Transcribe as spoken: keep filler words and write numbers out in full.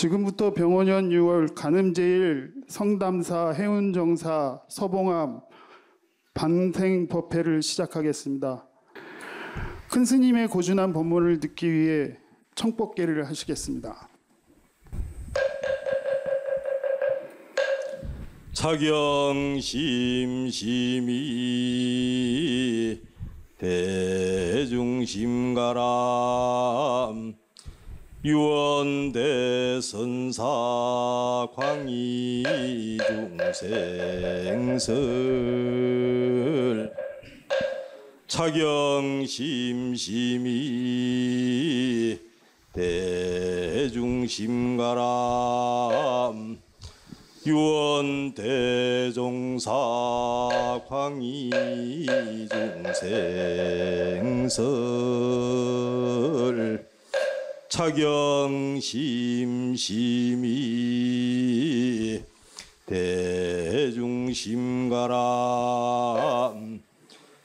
지금부터 병원연 유월, 간음제일, 성담사, 해운정사, 서봉암, 반생법회를 시작하겠습니다. 큰 스님의 고준한 법문을 듣기 위해 청법계를 하시겠습니다. 차경심심이 대중심가람 유원대선사 광이중생설 차경심심이 대중심가람 유원대종사 광이중생설 차경심심이 대중심가람